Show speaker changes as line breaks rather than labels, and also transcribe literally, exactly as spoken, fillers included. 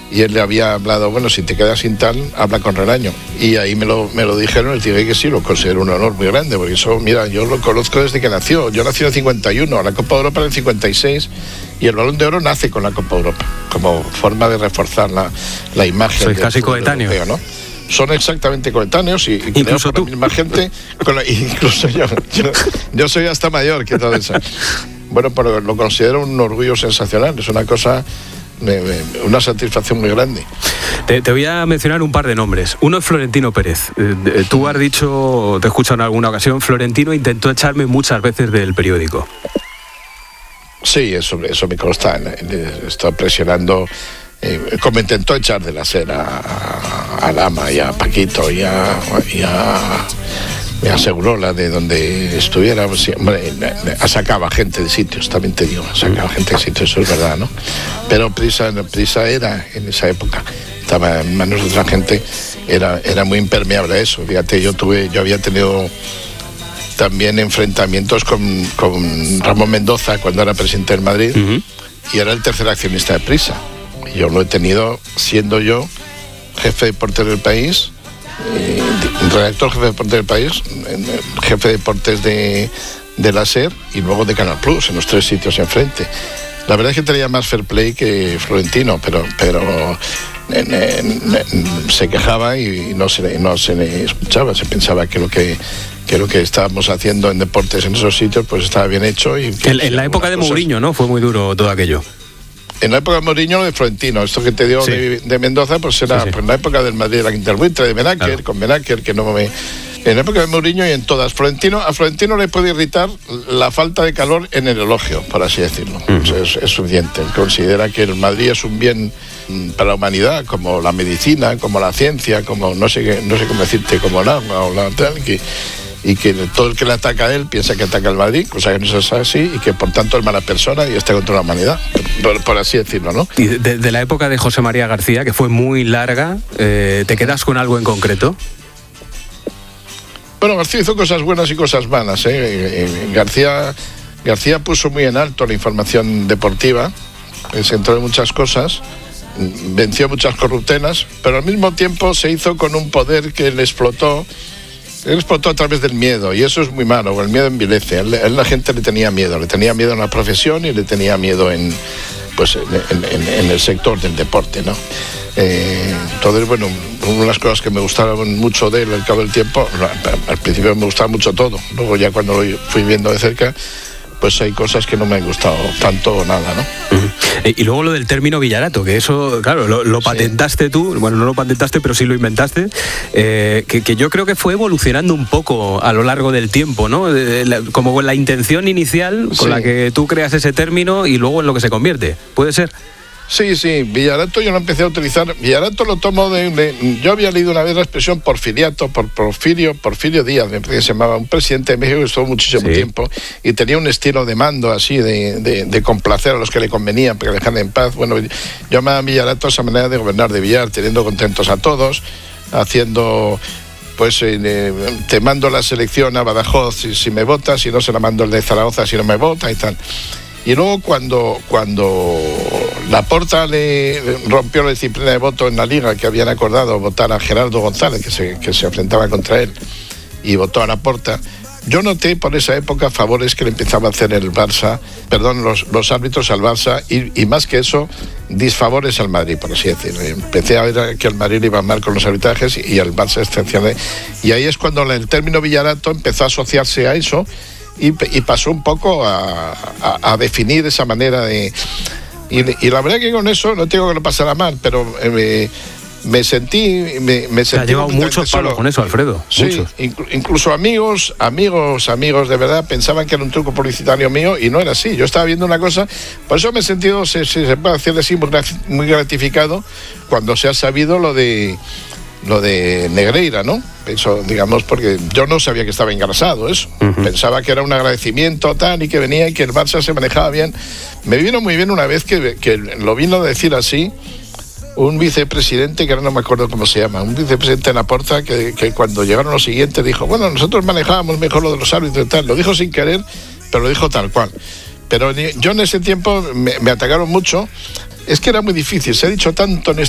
y él le había hablado, bueno, si te quedas sin tal, habla con Relaño. Y ahí me lo, me lo dijeron, y dije que sí, lo considero un honor muy grande, porque eso, mira, yo lo conozco desde que nació. Yo nací en el cincuenta y uno, la Copa de Europa en el cincuenta y seis, y el Balón de Oro nace con la Copa de Europa, como forma de reforzar la, la imagen.
Sois casi coetáneos,
¿no? Son exactamente coetáneos y, y
incluso tú.
La misma gente, con la, incluso yo, yo, yo soy hasta mayor que todo eso. Bueno, pero lo considero un orgullo sensacional, es una cosa, una satisfacción muy grande.
Te, te voy a mencionar un par de nombres. Uno es Florentino Pérez. Eh, tú has dicho, te he escuchado en alguna ocasión, Florentino intentó echarme muchas veces del periódico.
Sí, eso, eso me consta. Estoy presionando, eh, como intentó echar de la SER a, a, a Lama y a Paquito y a... Y a me aseguró la de donde estuviera, pues, hombre, sacaba gente de sitios, también te digo, sacaba gente de sitios, eso es verdad, ¿no? Pero Prisa, Prisa era, en esa época, estaba en manos de otra gente, era, era muy impermeable a eso. Fíjate, yo tuve, yo había tenido también enfrentamientos con, con Ramón Mendoza cuando era presidente del Madrid, uh-huh. y era el tercer accionista de Prisa. Y yo lo he tenido siendo yo jefe de deportes del país, Eh, redactor jefe de deportes del país, jefe de deportes de, de la SER y luego de Canal Plus, en los tres sitios enfrente. La verdad es que tenía más fair play que Florentino, pero, pero eh, eh, se quejaba y no se, no se le escuchaba, se pensaba que lo que que lo que estábamos haciendo en deportes en esos sitios pues estaba bien hecho. Y
en, en la época de cosas... Mourinho, ¿no? Fue muy duro todo aquello.
En la época de Mourinho, de Florentino, esto que te dio sí. de, de Mendoza, pues era sí, sí. Pues en la época del Madrid, la Interbuitre, de Benaker, claro. con Benaker, que no me... En la época de Mourinho y en todas. Florentino, a Florentino le puede irritar la falta de calor en el elogio, por así decirlo. Uh-huh. O sea, es, es suficiente. Él considera que el Madrid es un bien para la humanidad, como la medicina, como la ciencia, como no sé, no sé cómo decirte, como el agua o la tal, que... y que todo el que le ataca a él piensa que ataca al Madrid, cosa que no es así, y que por tanto es mala persona y está contra la humanidad, por, por así decirlo, ¿no?
Y de, de la época de José María García, que fue muy larga, eh, ¿te quedas con algo en concreto?
Bueno, García hizo cosas buenas y cosas malas, ¿eh? García, García puso muy en alto la información deportiva, se entró en muchas cosas, venció muchas corruptelas, pero al mismo tiempo se hizo con un poder que le explotó. Él explotó a través del miedo, y eso es muy malo, el miedo envilece. A él la gente le tenía miedo, le tenía miedo en la profesión y le tenía miedo en, pues, en, en, en el sector del deporte, ¿no? Eh, entonces, bueno, una de las cosas que me gustaban mucho de él al cabo del tiempo, al principio me gustaba mucho todo, luego ya cuando lo fui viendo de cerca, pues hay cosas que no me han gustado tanto o nada, ¿no?
Uh-huh. Y luego lo del término Villarato, que eso, claro, lo, lo patentaste sí. tú, bueno, no lo patentaste, pero sí lo inventaste, eh, que, que yo creo que fue evolucionando un poco a lo largo del tiempo, ¿no? De, la, como con la intención inicial con sí. la que tú creas ese término y luego en lo que se convierte, ¿puede ser?
Sí, sí, Villarato yo lo empecé a utilizar. Villarato lo tomo de, de... Yo había leído una vez la expresión porfiriato, por Porfirio, Porfirio Díaz, me parece que se llamaba, un presidente de México que estuvo muchísimo sí. tiempo y tenía un estilo de mando así, de, de, de complacer a los que le convenían, para que le dejaran en paz. Bueno, yo llamaba a Villarato esa manera de gobernar de Villar, teniendo contentos a todos, haciendo... pues eh, te mando la selección a Badajoz si, si me votas, si no se la mando el de Zaragoza si no me vota y tal. Y luego cuando, cuando Laporta le rompió la disciplina de voto en la Liga, que habían acordado votar a Gerardo González, que se, que se enfrentaba contra él, y votó a Laporta, yo noté por esa época favores que le empezaba a hacer el Barça, perdón, los, los árbitros al Barça, y, y más que eso, disfavores al Madrid, por así decirlo. Empecé a ver que al Madrid iba mal con los arbitrajes y al Barça excepcional. Y ahí es cuando el término Villarato empezó a asociarse a eso, Y, y pasó un poco a, a, a definir esa manera de... Y, y la verdad que con eso, no tengo que lo pasara mal, pero me, me sentí... Me, me
Se ha llevado muchos palos con eso, Alfredo.
Sí,
muchos.
Inclu, incluso amigos, amigos, amigos de verdad pensaban que era un truco publicitario mío y no era así. Yo estaba viendo una cosa, por eso me he sentido, si se, se puede decir así, muy gratificado cuando se ha sabido lo de... lo de Negreira, ¿no? Eso, digamos, porque yo no sabía que estaba engrasado eso. Uh-huh. Pensaba que era un agradecimiento tal y que venía y que el Barça se manejaba bien. Me vino muy bien una vez que, que lo vino a decir así un vicepresidente, que ahora no me acuerdo cómo se llama, un vicepresidente de Laporta, que, que cuando llegaron los siguientes dijo, bueno, nosotros manejábamos mejor lo de los árbitros y tal. Lo dijo sin querer, pero lo dijo tal cual. Pero yo en ese tiempo me, me atacaron mucho. Es que era muy difícil, se ha dicho tanto en